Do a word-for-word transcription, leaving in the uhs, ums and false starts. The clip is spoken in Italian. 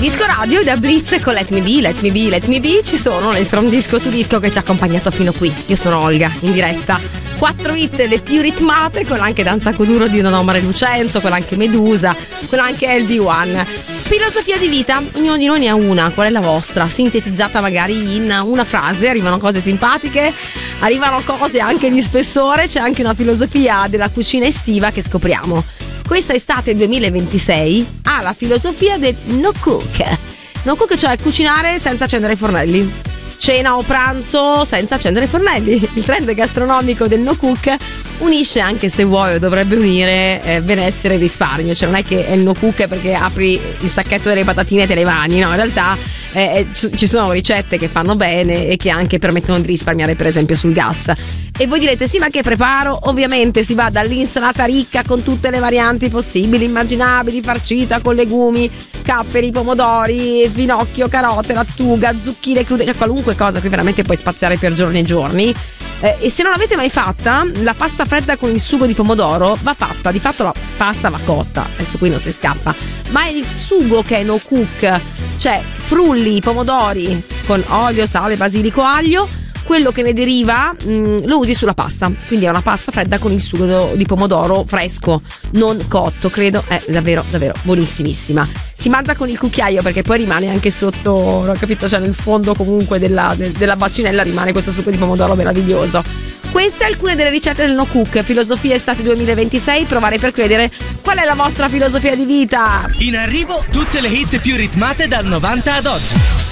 Disco Radio da Blitz con Let Me Be, Let Me Be, Let Me Be ci sono nel From Disco to Disco che ci ha accompagnato fino qui. Io sono Olga, in diretta. Quattro hit le più ritmate, con anche Danza Kuduro di Don Omar e Lucenzo, con anche Medusa, con anche L B one. Filosofia di vita, ognuno di noi ne ha una. Qual è la vostra? Sintetizzata magari in una frase. Arrivano cose simpatiche, arrivano cose anche di spessore. C'è anche una filosofia della cucina estiva che scopriamo. Questa estate duemilaventisei ha la filosofia del no cook. No cook, cioè cucinare senza accendere i fornelli. Cena o pranzo senza accendere i fornelli. Il trend gastronomico del no cook unisce, anche se vuoi o dovrebbe unire, eh, benessere e risparmio. Cioè non è che è il no cook perché apri il sacchetto delle patatine e te le mani, no, in realtà eh, ci sono ricette che fanno bene e che anche permettono di risparmiare, per esempio sul gas. E voi direte sì, ma che preparo? Ovviamente si va dall'insalata ricca con tutte le varianti possibili, immaginabili, farcita con legumi, capperi, pomodori, finocchio, carote, lattuga, zucchine crude, cioè qualunque cosa che veramente puoi spaziare per giorni e giorni. Eh, e se non l'avete mai fatta, la pasta fredda con il sugo di pomodoro va fatta. Di fatto la pasta va cotta, adesso qui non si scappa, ma è il sugo che è no cook, cioè frulli i pomodori con olio, sale, basilico, aglio. Quello che ne deriva mh, lo usi sulla pasta, quindi è una pasta fredda con il sugo di pomodoro fresco, non cotto, credo, è davvero davvero buonissimissima. Si mangia con il cucchiaio perché poi rimane anche sotto, ho capito, cioè nel fondo comunque della, de, della bacinella rimane questo sugo di pomodoro meraviglioso. Queste alcune delle ricette del no cook, filosofia estate duemilaventisei, provare per credere. Qual è la vostra filosofia di vita? In arrivo tutte le hit più ritmate dal novanta ad oggi.